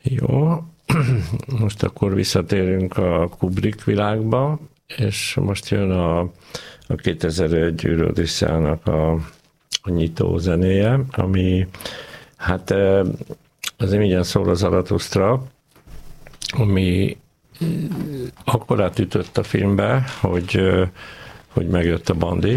Jó, most akkor visszatérünk a Kubrick világba, és most jön a 2001 űrodüsszeának a nyitó zenéje, ami hát az imigyen szól az Zarathustra, ami akkor átütött a filmbe, hogy megjött a Bandi,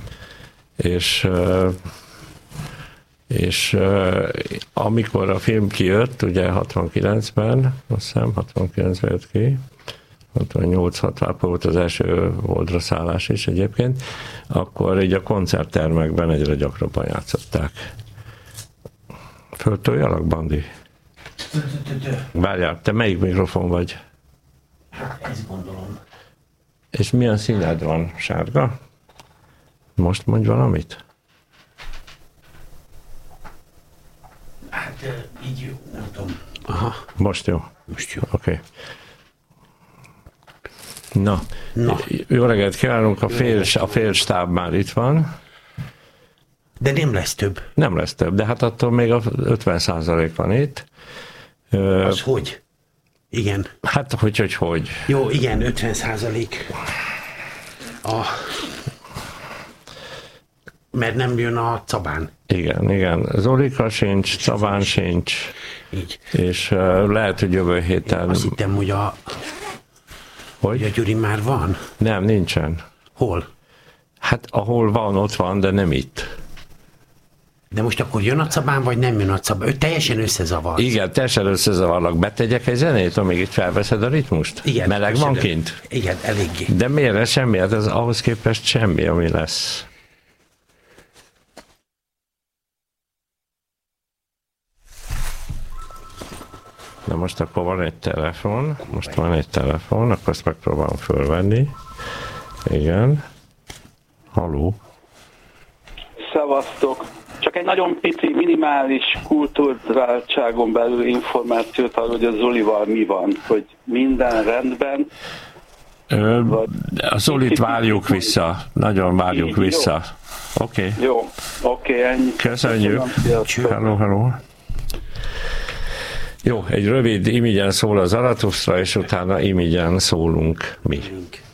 és amikor a film kijött, ugye 69-ben, azt hiszem 69-ben jött ki, 68-60 volt az első Holdra szállás is egyébként, akkor így a koncerttermekben egyre gyakrabban játszották. Föltoljalak, Bandi? Várjál, te melyik mikrofon vagy? Hát ezt gondolom. És milyen színed van? Sárga? Most mondj valamit? Hát így jó, nem tudom. Aha. Most jó? Most jó. Oké. Okay. Na, jó reggelt kívánunk, a fél stáb már itt van. De nem lesz több. Nem lesz több, de hát attól még a 50% van itt. Az hogy? Igen. Hát, hogy. Jó, igen, 50%. Mert nem jön a Cabán. Igen. Zolika sincs, Cabán sincs. Így. És lehet, hogy jövő héten... Azt hittem, hogy hogy a Gyuri már van. Nem, nincsen. Hol? Hát ahol van, ott van, de nem itt. De most akkor jön a Cabán, vagy nem jön a Cabán? Ő teljesen összezavar. Igen, teljesen összezavarlak. Betegyek egy zenét, amíg itt felveszed a ritmust? Igen. Meleg van kint? Igen, eléggé. De miért semmi? Hát ez ahhoz képest semmi, ami lesz. Na most akkor van egy telefon. Akkor azt megpróbálom fölvenni. Igen. Halló. Szevasztok! Csak egy nagyon pici, minimális kultúráltságon belül információt arról, hogy a Zolival mi van, hogy minden rendben. A Zolit várjuk vissza. Nagyon várjuk vissza. Oké. Jó, ennyi. Köszönjük. Hello. Jó, egy rövid imigyen szól a Zarathustra, és utána imigyen szólunk mi.